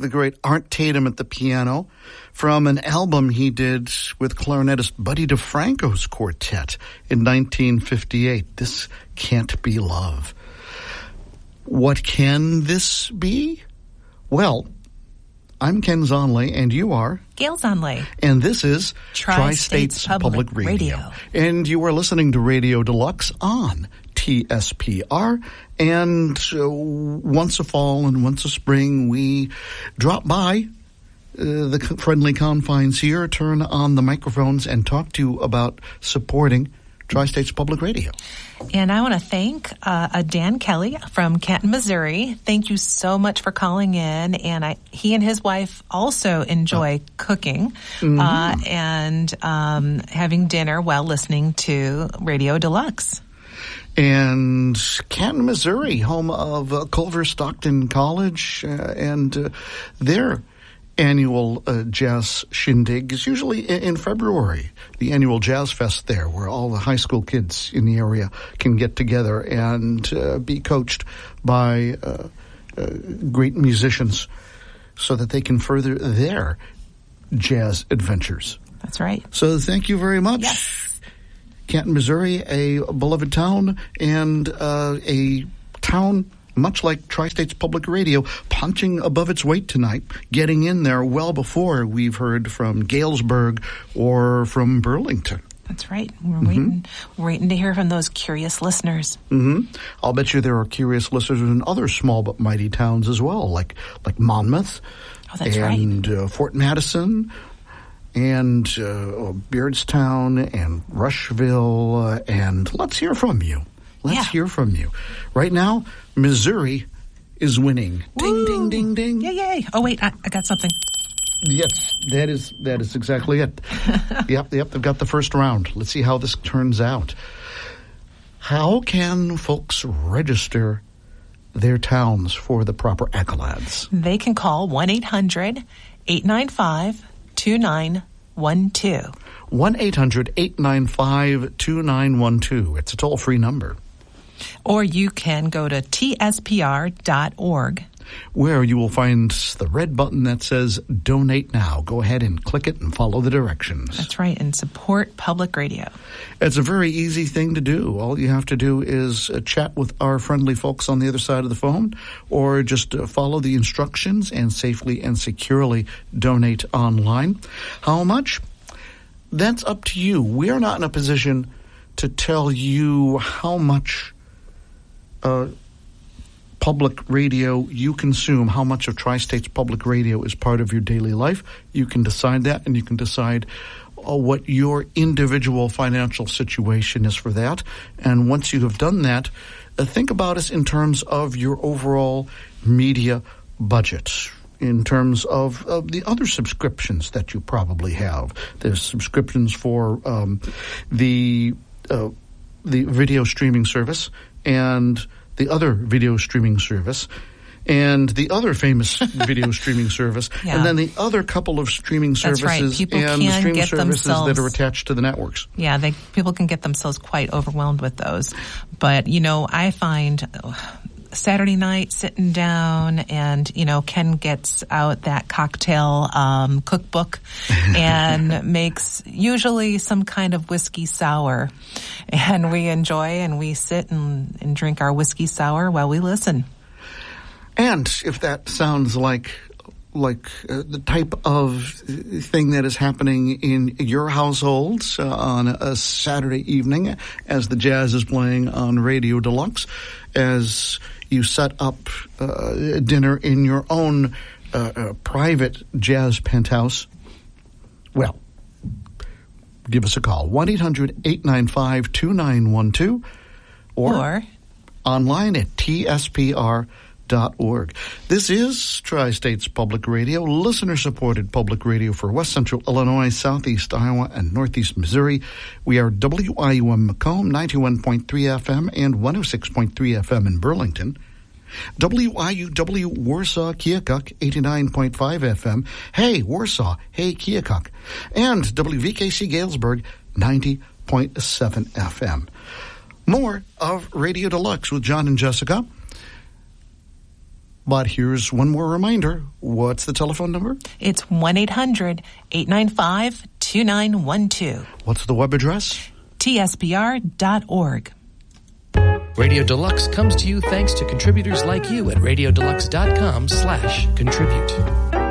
the great Art Tatum at the piano from an album he did with clarinetist Buddy DeFranco's quartet in 1958. This Can't Be Love. What can this be? Well, I'm Ken Zonley, and you are? Gail Zonley. And this is Tri-States Public Radio. And you are listening to Radio Deluxe on TSPR. And once a fall and once a spring, we drop by the friendly confines here, turn on the microphones, and talk to you about supporting Tri-States Public Radio. And I want to thank Dan Kelly from Canton, Missouri. Thank you so much for calling in. And he and his wife also enjoy cooking and having dinner while listening to Radio Deluxe. And Canton, Missouri, home of Culver Stockton College, and their annual jazz shindig is usually in February, the annual Jazz Fest there, where all the high school kids in the area can get together and be coached by great musicians so that they can further their jazz adventures. That's right. So thank you very much. Yes. Canton, Missouri, a beloved town, and a town much like Tri-States Public Radio, punching above its weight tonight, getting in there well before we've heard from Galesburg or from Burlington. That's right. We're waiting to hear from those curious listeners. I'll bet you there are curious listeners in other small but mighty towns as well, like Monmouth, and Fort Madison, and Beardstown, and Rushville, and let's hear from you. Let's hear from you. Right now, Missouri is winning. Ding, ding, ding, ding. Yay. Oh, wait, I got something. Yes, that is exactly it. Yep, they've got the first round. Let's see how this turns out. How can folks register their towns for the proper accolades? They can call 1-800-895-2912. 1-800-895-2912. It's a toll-free number. Or you can go to tspr.org, where you will find the red button that says Donate Now. Go ahead and click it and follow the directions. That's right, and support public radio. It's a very easy thing to do. All you have to do is chat with our friendly folks on the other side of the phone, or just follow the instructions and safely and securely donate online. How much? That's up to you. We are not in a position to tell you how much public radio you consume, how much of Tri-States Public Radio is part of your daily life. You can decide that, and you can decide what your individual financial situation is for that. And once you have done that, think about us in terms of your overall media budget, in terms of the other subscriptions that you probably have. There's subscriptions for the video streaming service, and the other video streaming service, and the other famous video streaming service, and then the other couple of streaming services, and the streaming services that are attached to the networks. Yeah, people can get themselves quite overwhelmed with those. But, I find Saturday night sitting down and, Ken gets out that cocktail cookbook and makes usually some kind of whiskey sour. And we enjoy and we sit and drink our whiskey sour while we listen. And if that sounds like the type of thing that is happening in your households on a Saturday evening as the jazz is playing on Radio Deluxe, as you set up dinner in your own private jazz penthouse, well, give us a call, 1-800-895-2912, or online at tspr.org. This is Tri-States Public Radio, listener-supported public radio for West Central Illinois, Southeast Iowa, and Northeast Missouri. We are WIUM Macomb, 91.3 FM and 106.3 FM in Burlington. WIUW Warsaw Keokuk, 89.5 FM. Hey, Warsaw. Hey, Keokuk. And WVKC Galesburg, 90.7 FM. More of Radio Deluxe with John and Jessica. But here's one more reminder. What's the telephone number? It's 1-800-895-2912. What's the web address? tsbr.org. Radio Deluxe comes to you thanks to contributors like you at radiodeluxe.com/contribute.